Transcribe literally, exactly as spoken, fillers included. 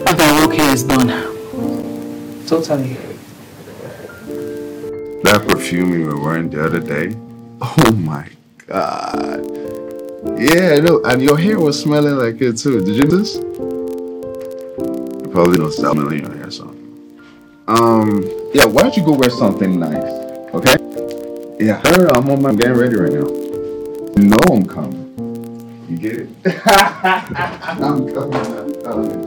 My work here is done. Totally. That perfume you were wearing the other day? Oh my god. Yeah, I know. And your hair was smelling like it too. Did you do this? You probably don't stop smelling your hair, so. Um, yeah, why don't you go wear something nice? Okay? Yeah, hurry, I'm on my I'm getting ready right now. You know I'm coming. You get it? I'm coming. I'm coming.